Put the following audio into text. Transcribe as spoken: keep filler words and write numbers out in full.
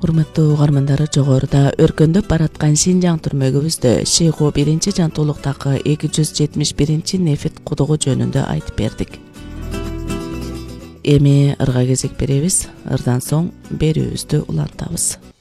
Урматтуу угармандар, жогоруда өркөндөп бараткан Шинжаң түрмөгүбүздө Шейху биринчи жантуулуктагы эки жүз жетимиш биринчи нефит кудугу жөнүндө айтып бердик. Эми ырга кезек беребиз. Ырдан соң берүүбүздү улантабыз.